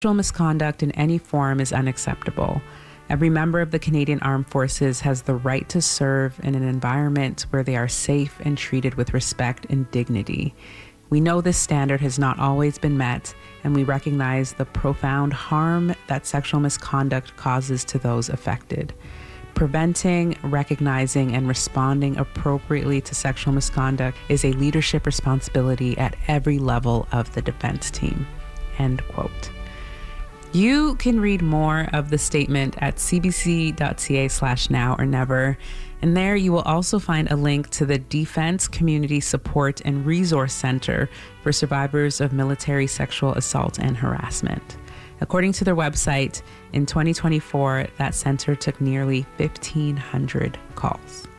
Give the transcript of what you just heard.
Sexual misconduct in any form is unacceptable. Every member of the Canadian Armed Forces has the right to serve in an environment where they are safe and treated with respect and dignity. We know this standard has not always been met, and we recognize the profound harm that sexual misconduct causes to those affected. Preventing, recognizing, and responding appropriately to sexual misconduct is a leadership responsibility at every level of the defense team. End quote. You can read more of the statement at cbc.ca/now-or-never, and there you will also find a link to the Defense Community Support and Resource Center for survivors of military sexual assault and harassment. According to their website, in 2024, that center took nearly 1,500 calls.